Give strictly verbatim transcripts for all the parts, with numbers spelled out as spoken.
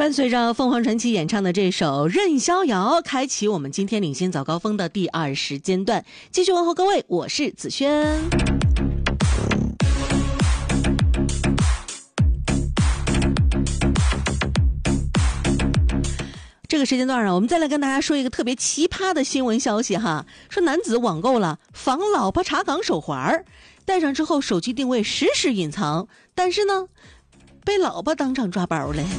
伴随着凤凰传奇演唱的这首《任逍遥》，开启我们今天领先早高峰的第二时间段。继续问候各位，我是子轩。这个时间段啊，我们再来跟大家说一个特别奇葩的新闻消息哈，说男子网购了仿老婆查岗手环，戴上之后手机定位实时隐藏，但是呢，被老婆当场抓包了。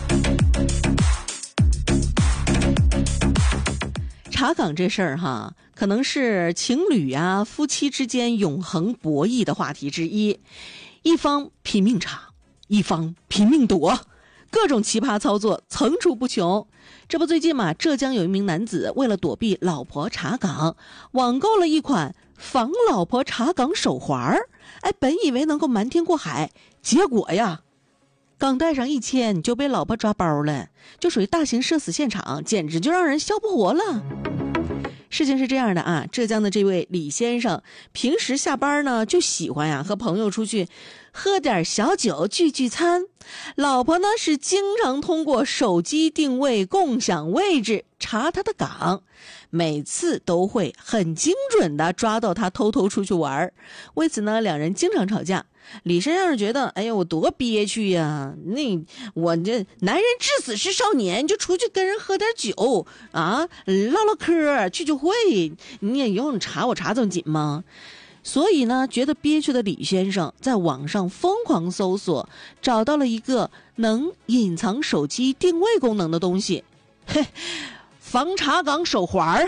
查岗这事儿哈，可能是情侣啊、夫妻之间永恒博弈的话题之一，一方拼命查，一方拼命躲，各种奇葩操作层出不穷。这不最近嘛，浙江有一名男子为了躲避老婆查岗，网购了一款仿老婆查岗手环，哎，本以为能够瞒天过海，结果呀，刚戴上一天就被老婆抓包了，就属于大型社死现场，简直就让人笑不活了。事情是这样的啊，浙江的这位李先生平时下班呢就喜欢呀和朋友出去喝点小酒聚聚餐，老婆呢是经常通过手机定位共享位置查他的岗，每次都会很精准的抓到他偷偷出去玩，为此呢两人经常吵架。李先生觉得，哎呀，我多憋屈呀！那我这男人至死是少年，就出去跟人喝点酒啊，唠唠嗑，聚聚会，你也用查我查这么紧吗？所以呢，觉得憋屈的李先生在网上疯狂搜索，找到了一个能隐藏手机定位功能的东西，嘿，防查岗手环。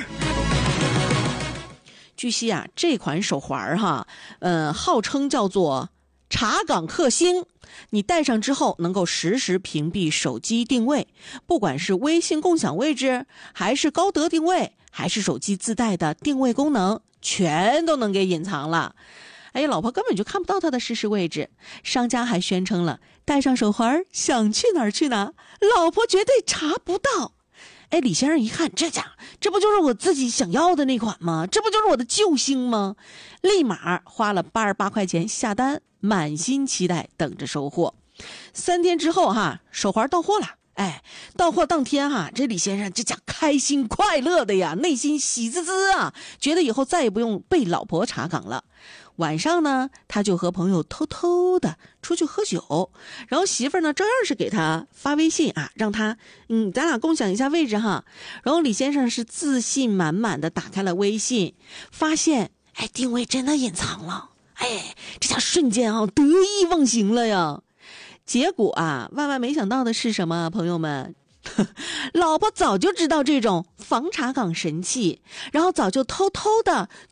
据悉啊，这款手环哈，呃，号称叫做查岗克星，你戴上之后能够实时屏蔽手机定位，不管是微信共享位置，还是高德定位，还是手机自带的定位功能，全都能给隐藏了。哎呀，老婆根本就看不到他的实时位置。商家还宣称了，戴上手环想去哪儿去哪儿，老婆绝对查不到。哎，李先生一看，这家这不就是我自己想要的那款吗？这不就是我的救星吗？立马花了八十八块钱下单，满心期待等着收货。三天之后哈，手环到货了。哎，到货当天哈，这李先生这家开心快乐的呀，内心喜滋滋啊，觉得以后再也不用被老婆查岗了。晚上呢，他就和朋友偷偷的出去喝酒，然后媳妇儿呢照样是给他发微信啊，让他嗯咱俩共享一下位置哈。然后李先生是自信满满的打开了微信，发现哎定位真的隐藏了，哎这下瞬间啊得意忘形了呀。结果啊，万万没想到的是什么，朋友们？老婆早就知道这种防查岗神器，然后早就偷偷的